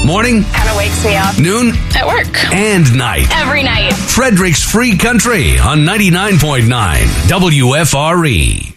Morning, Kind of wakes me up. noon, At work. and night. Every night. Frederick's Free Country on 99.9 WFRE.